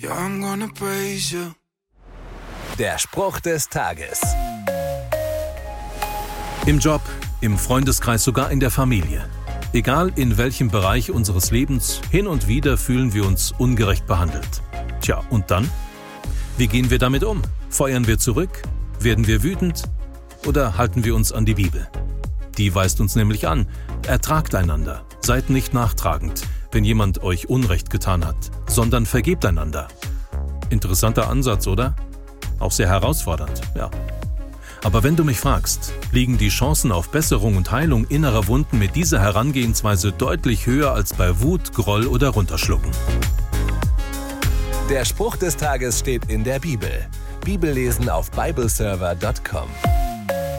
Yeah, I'm gonna praise you. Der Spruch des Tages. Im Job, im Freundeskreis, sogar in der Familie. Egal in welchem Bereich unseres Lebens, hin und wieder fühlen wir uns ungerecht behandelt. Tja, und dann? Wie gehen wir damit um? Feuern wir zurück? Werden wir wütend? Oder halten wir uns an die Bibel? Die weist uns nämlich an: Ertragt einander, seid nicht nachtragend, wenn jemand euch Unrecht getan hat, sondern vergebt einander. Interessanter Ansatz, oder? Auch sehr herausfordernd, ja. Aber wenn du mich fragst, liegen die Chancen auf Besserung und Heilung innerer Wunden mit dieser Herangehensweise deutlich höher als bei Wut, Groll oder Runterschlucken. Der Spruch des Tages steht in der Bibel. Bibellesen auf bibleserver.com.